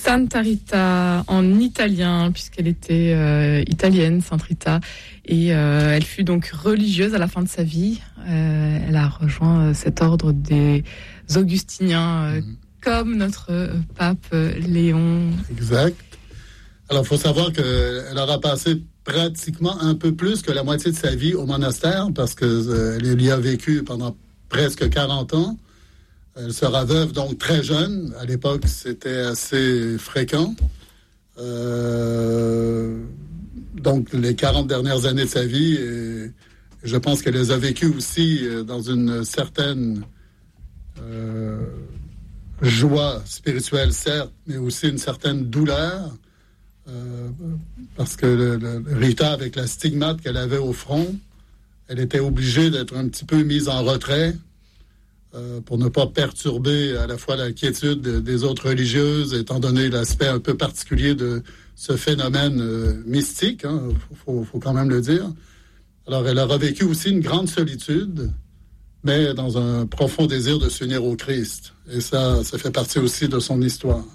Santa Rita en italien, puisqu'elle était italienne, Sainte Rita, et elle fut donc religieuse à la fin de sa vie. Elle a rejoint cet ordre des Augustiniens, comme notre pape Léon. Exact. Alors, il faut savoir qu'elle aura passé pratiquement un peu plus que la moitié de sa vie au monastère, parce qu'elle y a vécu pendant presque 40 ans. Elle sera veuve donc très jeune. À l'époque, c'était assez fréquent. Donc, les 40 dernières années de sa vie, et je pense qu'elle les a vécues aussi dans une certaine joie spirituelle, certes, mais aussi une certaine douleur. Parce que Rita, avec la stigmate qu'elle avait au front, elle était obligée d'être un petit peu mise en retrait pour ne pas perturber à la fois la quiétude des autres religieuses, étant donné l'aspect un peu particulier de ce phénomène mystique, hein, faut quand même le dire. Alors, elle aura vécu aussi une grande solitude, mais dans un profond désir de s'unir au Christ. Et ça fait partie aussi de son histoire.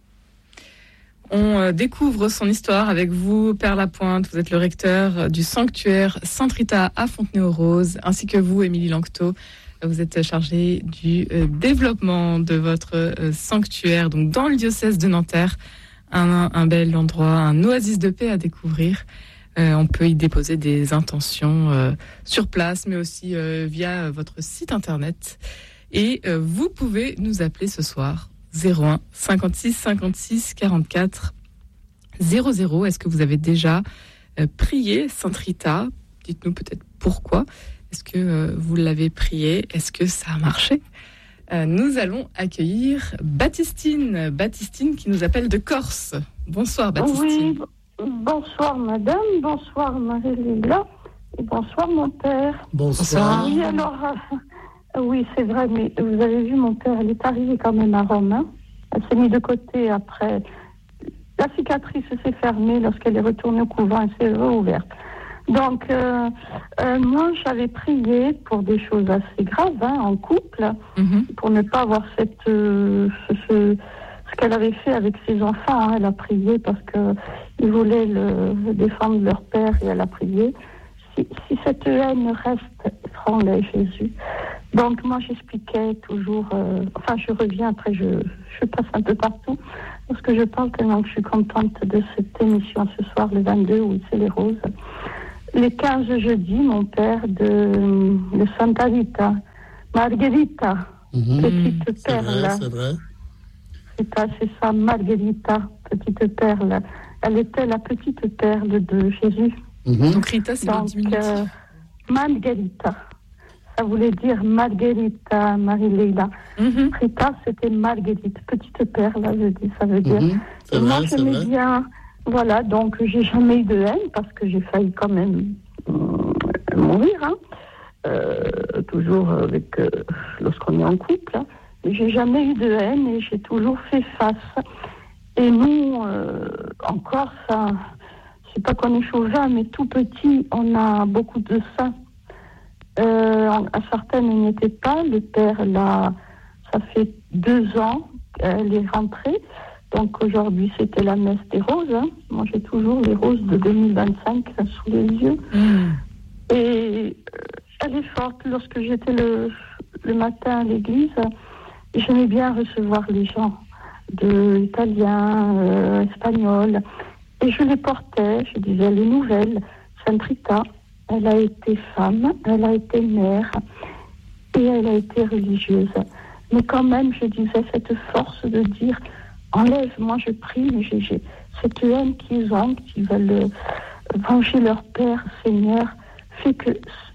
On découvre son histoire avec vous, Père Lapointe. Vous êtes le recteur du sanctuaire Sainte Rita à Fontenay-aux-Roses, ainsi que vous, Émilie Lanctot. Vous êtes chargée du développement de votre sanctuaire, donc dans le diocèse de Nanterre. Un bel endroit, un oasis de paix à découvrir. On peut y déposer des intentions sur place, mais aussi via votre site internet. Et vous pouvez nous appeler ce soir 01 56 56 44 00. Est-ce que vous avez déjà prié Sainte Rita? Dites-nous peut-être pourquoi. Est-ce que vous l'avez prié? Est-ce que ça a marché? Nous allons accueillir Baptistine qui nous appelle de Corse. Bonsoir Baptistine. Oui, bonsoir madame, bonsoir Marie-Léla et bonsoir mon père. Bonsoir. Oui, alors, oui c'est vrai, mais vous avez vu mon père, elle est arrivée quand même à Rome. Hein. Elle s'est mise de côté après. La cicatrice s'est fermée lorsqu'elle est retournée au couvent, elle s'est réouverte. Donc, moi, j'avais prié pour des choses assez graves, hein, en couple, pour ne pas avoir ce qu'elle avait fait avec ses enfants. Hein. Elle a prié parce qu'ils voulaient défendre leur père et elle a prié. Si cette haine reste, prends-le, Jésus. Donc, moi, j'expliquais toujours, je reviens, après, je passe un peu partout, parce que je parle tellement que je suis contente de cette émission ce soir, le 22, où c'est les roses. Les 15 jeudi, mon père de Santa Rita, Margherita, petite perle. C'est vrai. C'est ça, Margherita, petite perle. Elle était la petite perle de Jésus. Donc Rita, c'est le diminutif. Margherita, ça voulait dire Margherita, Marie-Léla. Rita, c'était Marguerite, petite perle, ça veut dire. C'est moi, vrai, j'aimais bien. Voilà, donc j'ai jamais eu de haine parce que j'ai failli quand même mourir, hein. Toujours avec lorsqu'on est en couple. Hein. J'ai jamais eu de haine et j'ai toujours fait face. Et nous, en Corse, hein, c'est pas qu'on est chauvin, mais tout petit, on a beaucoup de saints. À certaines, il n'y était pas. Le père, là, ça fait 2 ans qu'elle est rentrée. Donc aujourd'hui, c'était la messe des roses. Hein. Moi, j'ai toujours les roses de 2025 sous les yeux. Et elle est forte. Lorsque j'étais le matin à l'église, j'aimais bien recevoir les gens italiens, espagnols. Et je les portais, je disais les nouvelles. Sainte Rita, elle a été femme, elle a été mère et elle a été religieuse. Mais quand même, je disais cette force de dire... Enlève, moi je prie, mais j'ai cette haine qu'ils ont, qui veulent venger leur père, Seigneur, fait que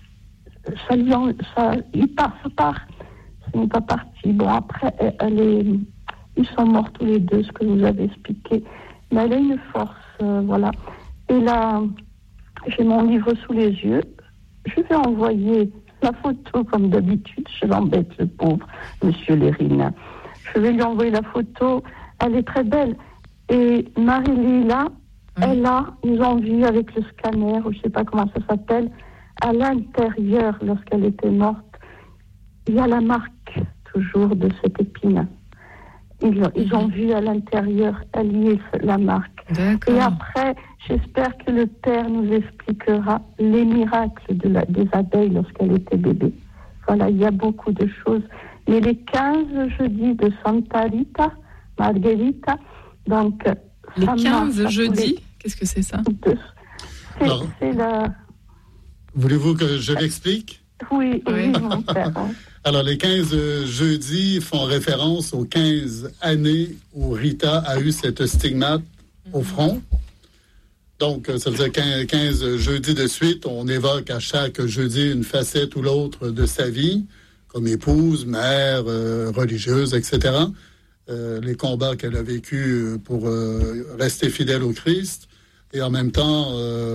il part, ça part. Ce n'est pas parti. Bon, après, ils sont morts tous les deux, ce que vous avez expliqué. Mais elle a une force, voilà. Et là, j'ai mon livre sous les yeux. Je vais envoyer la photo, comme d'habitude. Je l'embête, le pauvre Monsieur Lérine. Je vais lui envoyer la photo. Elle est très belle. Et Marie-Léla, ils ont vu avec le scanner, ou je ne sais pas comment ça s'appelle, à l'intérieur, lorsqu'elle était morte, il y a la marque toujours de cette épine. Ils ont vu à l'intérieur, elle y est la marque. D'accord. Et après, j'espère que le Père nous expliquera les miracles des abeilles lorsqu'elle était bébé. Voilà, il y a beaucoup de choses. Mais les 15 jeudis de Santa Rita, Margherita, donc... Les 15 jeudis, qu'est-ce que c'est ça? C'est la... Voulez-vous que je l'explique? Oui, mon père. Alors, les 15 jeudis font référence aux 15 années où Rita a eu cette stigmate au front. Donc, ça veut dire 15 jeudis de suite, on évoque à chaque jeudi une facette ou l'autre de sa vie, comme épouse, mère, religieuse, etc. Les combats qu'elle a vécus pour rester fidèle au Christ. Et en même temps,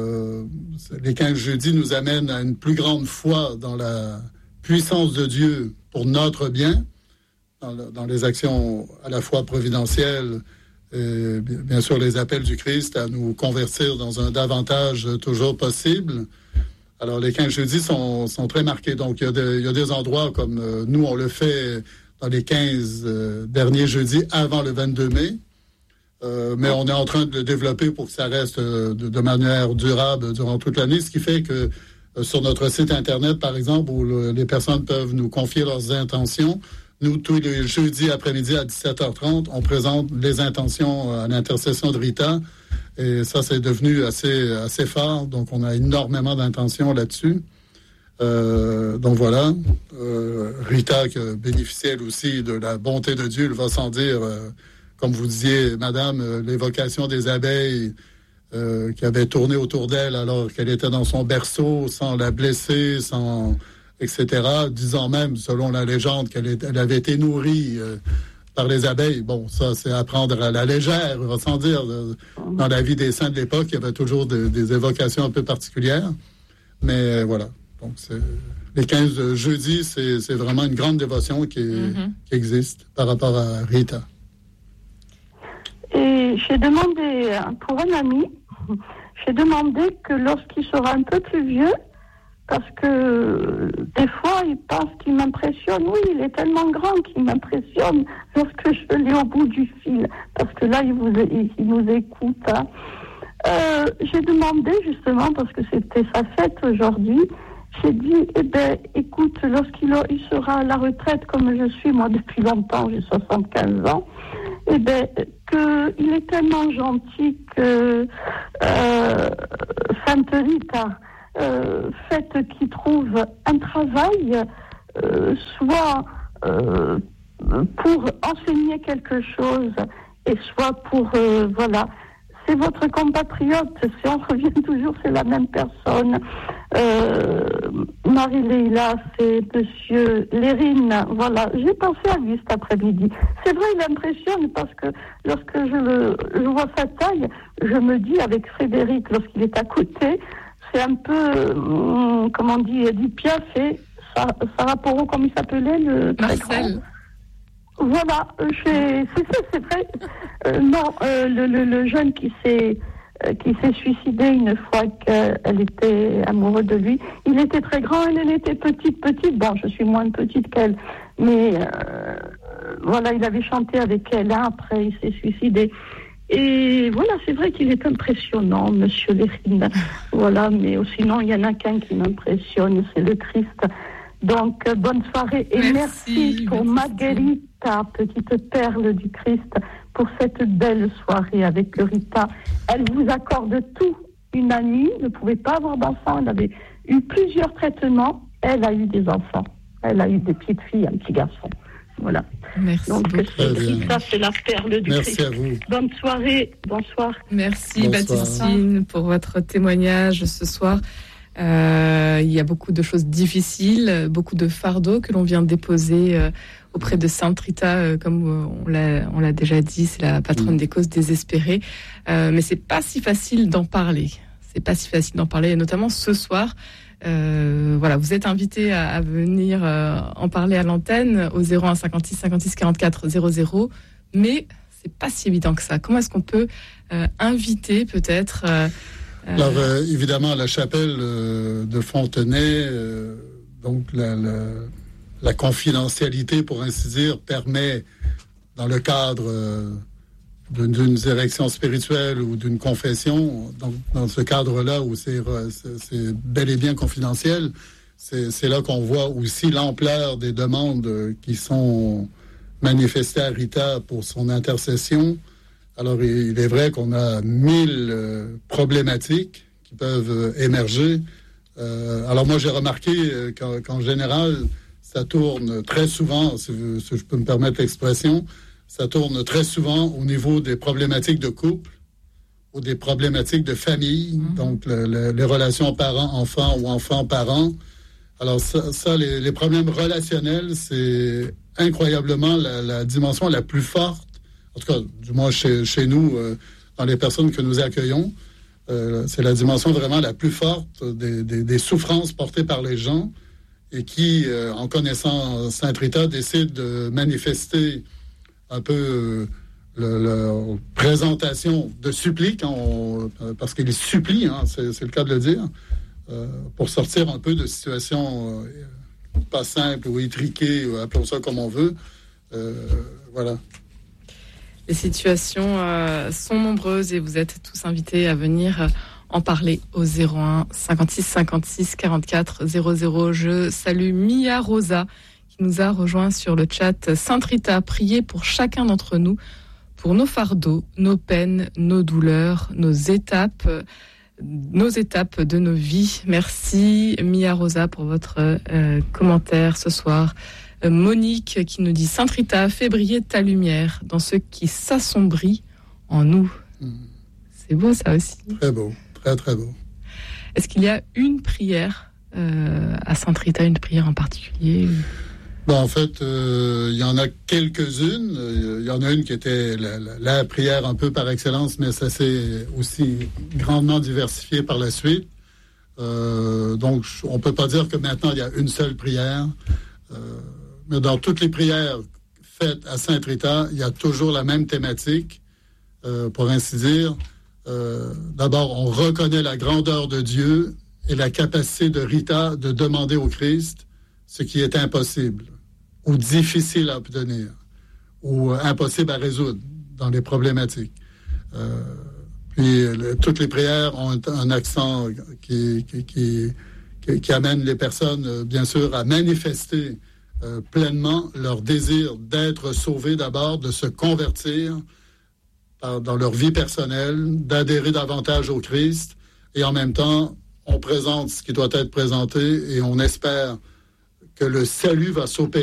les 15 jeudis nous amènent à une plus grande foi dans la puissance de Dieu pour notre bien, dans les actions à la fois providentielles, et bien sûr les appels du Christ à nous convertir dans un davantage toujours possible. Alors les 15 jeudis sont très marqués. Donc il y a des endroits comme nous, on le fait dans les 15 derniers jeudis avant le 22 mai. Mais on est en train de le développer pour que ça reste de manière durable durant toute l'année, ce qui fait que sur notre site Internet, par exemple, où les personnes peuvent nous confier leurs intentions, nous, tous les jeudis après-midi à 17h30, on présente les intentions à l'intercession de Rita, et ça, c'est devenu assez fort, donc on a énormément d'intentions là-dessus. Donc voilà, Rita qui bénéficie elle aussi de la bonté de Dieu, il va sans dire... comme vous disiez, madame, l'évocation des abeilles qui avaient tourné autour d'elle alors qu'elle était dans son berceau, sans la blesser, etc., disant même, selon la légende, qu'elle avait été nourrie par les abeilles. Bon, ça, c'est à prendre à la légère, sans dire. Dans la vie des saints de l'époque, il y avait toujours des évocations un peu particulières. Mais voilà. Donc, les 15 jeudis, c'est vraiment une grande dévotion qui existe par rapport à Rita. Et j'ai demandé, pour un ami, j'ai demandé que lorsqu'il sera un peu plus vieux, parce que des fois, il pense qu'il m'impressionne. Oui, il est tellement grand qu'il m'impressionne lorsque je l'ai au bout du fil. Parce que là, il nous écoute. Hein. J'ai demandé, justement, parce que c'était sa fête aujourd'hui, j'ai dit, écoute, lorsqu'il sera à la retraite, comme je suis, moi, depuis longtemps, j'ai 75 ans, qu'il est tellement gentil que Sainte Rita, faites qu'il trouve un travail, soit pour enseigner quelque chose, et soit pour, voilà. C'est votre compatriote, si on revient toujours, c'est la même personne. Marie-Leila, c'est monsieur Lérine, voilà. J'ai pensé à lui cet après-midi. C'est vrai, il impressionne parce que lorsque je vois sa taille, je me dis avec Frédéric, lorsqu'il est à côté, c'est un peu, comment on dit, du Piafé, Saraporo, comme il s'appelait, le très Marcel. grand. Voilà, c'est vrai. Non, le jeune qui s'est suicidé une fois qu'elle était amoureuse de lui, il était très grand, elle était petite. Bon, je suis moins petite qu'elle, mais voilà, il avait chanté avec elle, hein, après il s'est suicidé. Et voilà, c'est vrai qu'il est impressionnant, monsieur Lérine. Voilà, mais sinon, il y en a qu'un qui m'impressionne, c'est le Christ. Donc, bonne soirée et merci pour Margherita, petite perle du Christ, pour cette belle soirée avec Rita. Elle vous accorde tout. Une amie ne pouvait pas avoir d'enfants, elle avait eu plusieurs traitements, elle a eu des enfants. Elle a eu des petites filles, un petit garçon. Voilà. Merci. Donc, Rita, c'est la perle du Christ. Merci à vous. Bonne soirée, bonsoir. Merci Baptistine pour votre témoignage ce soir. Il y a beaucoup de choses difficiles, beaucoup de fardeaux que l'on vient déposer auprès de Sainte Rita, comme on l'a déjà dit, c'est la patronne des causes désespérées. Mais c'est pas si facile d'en parler. C'est pas si facile d'en parler, et notamment ce soir. Voilà, vous êtes invité à venir en parler à l'antenne au 01 56 56 44 00. Mais c'est pas si évident que ça. Comment est-ce qu'on peut inviter peut-être Alors, évidemment, la chapelle de Fontenay, donc la confidentialité, pour ainsi dire, permet dans le cadre d'une direction spirituelle ou d'une confession, donc dans ce cadre-là où c'est bel et bien confidentiel, c'est là qu'on voit aussi l'ampleur des demandes qui sont manifestées à Rita pour son intercession. Alors, il est vrai qu'on a 1000 problématiques qui peuvent émerger. Alors, moi, j'ai remarqué qu'en général, ça tourne très souvent, si je peux me permettre l'expression, ça tourne très souvent au niveau des problématiques de couple ou des problématiques de famille, donc les relations parents-enfants ou enfants-parents. Alors les problèmes relationnels, c'est incroyablement la dimension la plus forte, en tout cas, du moins chez nous, dans les personnes que nous accueillons. C'est la dimension vraiment la plus forte des souffrances portées par les gens et qui, en connaissant Sainte Rita, décident de manifester un peu leur présentation de supplique, parce qu'il supplie, c'est le cas de le dire, pour sortir un peu de situations pas simples ou étriquées, ou appelons ça comme on veut. Voilà. Les situations sont nombreuses et vous êtes tous invités à venir en parler au 01 56 56 44 00. Je salue Mia Rosa qui nous a rejoint sur le chat. Sainte Rita, priez pour chacun d'entre nous, pour nos fardeaux, nos peines, nos douleurs, nos étapes de nos vies. Merci Mia Rosa pour votre commentaire ce soir. Monique qui nous dit: Sainte Rita, fais briller ta lumière dans ce qui s'assombrit en nous. C'est beau ça aussi. Très beau, très très beau. Est-ce qu'il y a une prière à Sainte Rita, une prière en particulier? En fait, il y en a quelques-unes. Il y en a une qui était la prière un peu par excellence, mais ça s'est aussi grandement diversifié par la suite. Donc, on peut pas dire que maintenant, il y a une seule prière. Mais dans toutes les prières faites à Sainte Rita, il y a toujours la même thématique, pour ainsi dire. D'abord, on reconnaît la grandeur de Dieu et la capacité de Rita de demander au Christ ce qui est impossible ou difficile à obtenir ou impossible à résoudre dans les problématiques. Puis toutes les prières ont un accent qui amène les personnes, bien sûr, à manifester pleinement leur désir d'être sauvés d'abord, de se convertir dans leur vie personnelle, d'adhérer davantage au Christ, et en même temps, on présente ce qui doit être présenté et on espère que le salut va s'opérer